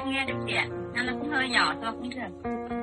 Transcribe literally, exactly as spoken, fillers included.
em nghe được chị ạ. Nó nó cũng hơi nhỏ thôi cũng được.